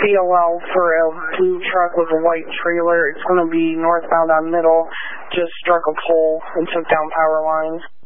COL for a blue truck with a white trailer. It's going to be northbound on Middle. Just struck a pole and took down power lines.